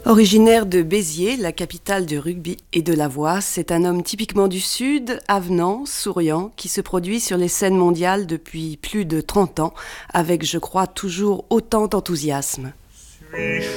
Originaire de Béziers, la capitale du rugby et de la voix, c'est un homme typiquement du Sud, avenant, souriant, qui se produit sur les scènes mondiales depuis plus de 30 ans, avec, je crois, toujours autant d'enthousiasme.